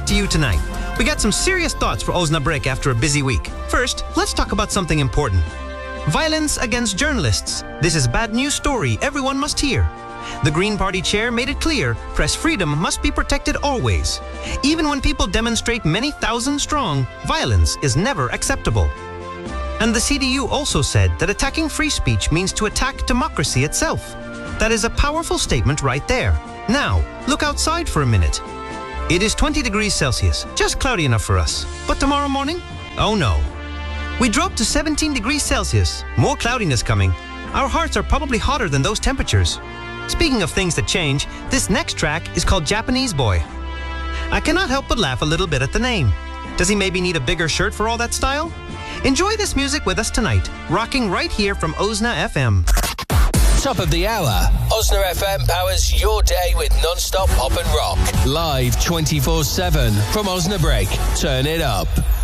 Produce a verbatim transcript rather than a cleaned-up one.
to you tonight. We got some serious thoughts for Osnabrück after a busy week. First, let's talk about something important. Violence against journalists. This is bad news story everyone must hear. The Green Party chair made it clear press freedom must be protected always. Even when people demonstrate many thousand strong, violence is never acceptable. And the C D U also said that attacking free speech means to attack democracy itself. That is a powerful statement right there. Now, look outside for a minute. It is twenty degrees Celsius, just cloudy enough for us. But tomorrow morning? Oh no. We dropped to seventeen degrees Celsius, more cloudiness coming. Our hearts are probably hotter than those temperatures. Speaking of things that change, this next track is called Japanese Boy. I cannot help but laugh a little bit at the name. Does he maybe need a bigger shirt for all that style? Enjoy this music with us tonight, rocking right here from Osna F M. Top of the hour, Osna F M powers your day with non-stop pop and rock. Live twenty-four seven from Osnabrück. Turn it up.